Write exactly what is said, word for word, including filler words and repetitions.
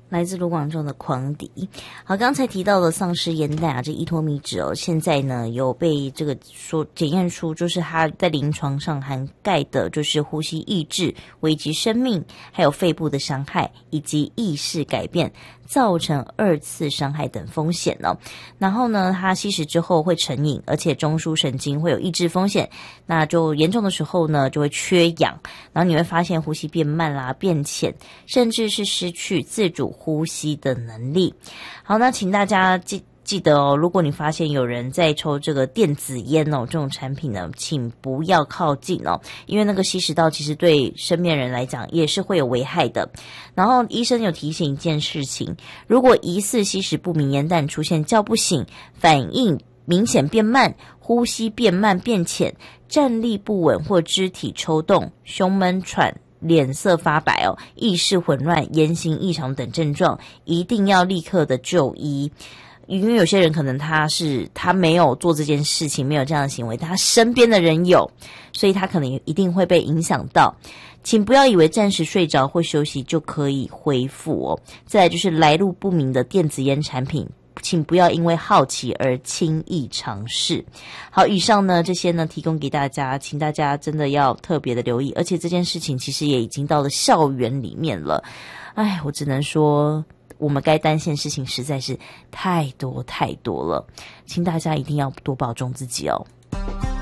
来自卢广仲的狂迪。好，刚才提到的丧尸烟弹啊，这依托米酯哦，现在呢有被这个说检验出，就是它在临床上涵盖的就是呼吸抑制、危及生命，还有肺部的伤害以及意识改变，造成二次伤害等风险哦。然后呢，它吸食之后会成瘾，而且中枢神经会有抑制风险，那就严重的时候呢就会缺氧，然后你会发现呼吸变慢啦、变浅，甚至是失去自主呼吸的能力。好，那请大家记记得哦，如果你发现有人在抽这个电子烟哦，这种产品呢，请不要靠近哦，因为那个吸食道其实对身边人来讲也是会有危害的。然后医生有提醒一件事情，如果疑似吸食不明烟弹出现叫不醒、反应明显变慢、呼吸变慢变浅、站立不稳或肢体抽动、胸闷喘、脸色发白哦、意识混乱、言行异常等症状，一定要立刻的就医。因为有些人可能他是他没有做这件事情，没有这样的行为，但他身边的人有，所以他可能一定会被影响到。请不要以为暂时睡着或休息就可以恢复哦。再来就是来路不明的电子烟产品，请不要因为好奇而轻易尝试。好，以上呢这些呢提供给大家，请大家真的要特别的留意，而且这件事情其实也已经到了校园里面了。哎，我只能说我们该担心的事情实在是太多太多了，请大家一定要多保重自己哦。